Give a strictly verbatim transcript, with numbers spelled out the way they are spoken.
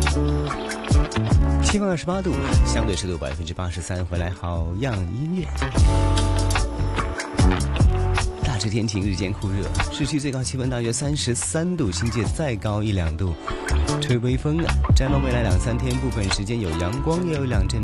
气温二十八度，相对湿度百分之八十三。回来好样音乐。大致天晴，日间酷热，市区最高气温大约三十三度，新界再高一两度，吹微风啊。展望未来两三天，部分时间有阳光，也有两阵